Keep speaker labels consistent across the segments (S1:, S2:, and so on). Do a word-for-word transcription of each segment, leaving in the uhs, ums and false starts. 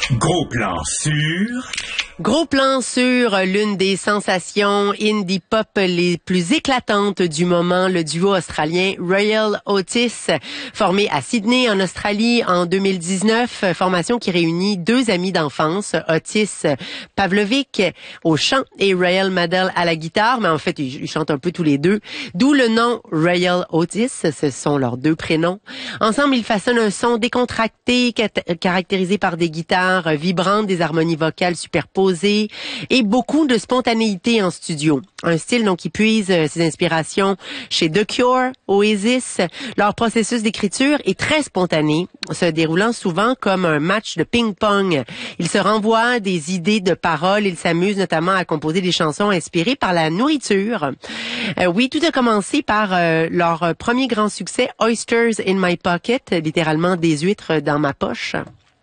S1: Gros plan sur...
S2: Gros plan sur l'une des sensations indie pop les plus éclatantes du moment, le duo australien Royal Otis, formé à Sydney en Australie en deux mille dix-neuf, formation qui réunit deux amis d'enfance, Otis Pavlovic au chant et Royal Maddell à la guitare, mais en fait ils chantent un peu tous les deux, d'où le nom Royal Otis, ce sont leurs deux prénoms. Ensemble, ils façonnent un son décontracté, caractérisé par des guitares vibrantes, des harmonies vocales superposées, et beaucoup de spontanéité en studio. Un style donc qui puise ses inspirations chez The Cure, Oasis. Leur processus d'écriture est très spontané, se déroulant souvent comme un match de ping-pong. Ils se renvoient des idées de paroles, ils s'amusent notamment à composer des chansons inspirées par la nourriture. Euh, oui, tout a commencé par euh, leur premier grand succès, Oysters in My Pocket, littéralement des huîtres dans ma poche.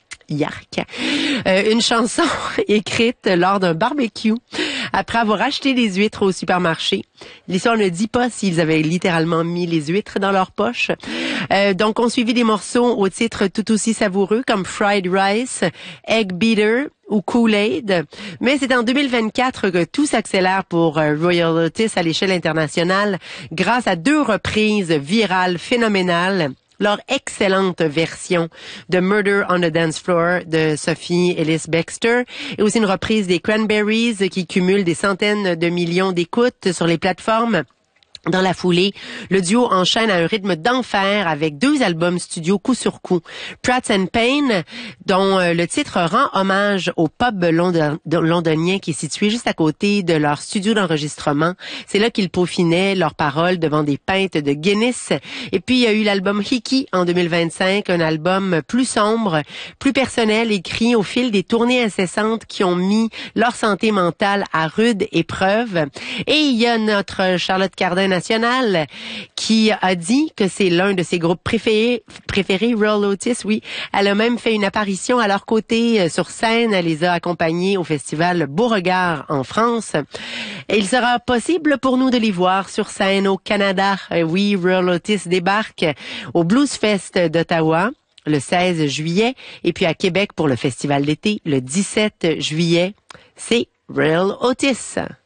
S2: Yark. Euh, une chanson écrite lors d'un barbecue après avoir acheté des huîtres au supermarché. L'histoire ne dit pas s'ils avaient littéralement mis les huîtres dans leur poche. Euh, donc, on suivit des morceaux au titre tout aussi savoureux comme Fried Rice, Egg Beater ou Kool-Aid. Mais c'est en deux mille vingt-quatre que tout s'accélère pour euh, Royal Otis à l'échelle internationale grâce à deux reprises virales phénoménales. Leur excellente version de Murder on the Dance Floor de Sophie Ellis Bextor et aussi une reprise des Cranberries qui cumule des centaines de millions d'écoutes sur les plateformes. Dans la foulée, le duo enchaîne à un rythme d'enfer avec deux albums studio coup sur coup. Prats and Payne, dont le titre rend hommage au pub london, londonien qui est situé juste à côté de leur studio d'enregistrement. C'est là qu'ils peaufinaient leurs paroles devant des pintes de Guinness. Et puis, il y a eu l'album Hickey en deux mille vingt-cinq, un album plus sombre, plus personnel, écrit au fil des tournées incessantes qui ont mis leur santé mentale à rude épreuve. Et il y a notre Charlotte Cardin nationale qui a dit que c'est l'un de ses groupes préférés, préférés, Royal Otis, oui. Elle a même fait une apparition à leur côté sur scène. Elle les a accompagnés au festival Beauregard en France. Et il sera possible pour nous de les voir sur scène au Canada. Oui, Royal Otis débarque au Blues Fest d'Ottawa le seize juillet et puis à Québec pour le festival d'été le dix-sept juillet. C'est Royal Otis.